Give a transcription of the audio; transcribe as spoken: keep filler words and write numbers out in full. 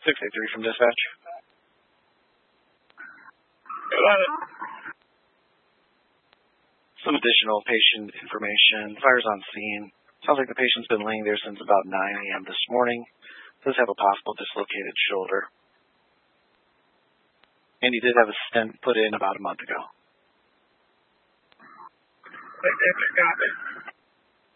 six eight three from dispatch. Some additional patient information. Fire's on scene. Sounds like the patient's been laying there since about nine a m this morning. Does have a possible dislocated shoulder. And he did have a stent put in about a month ago. Got it.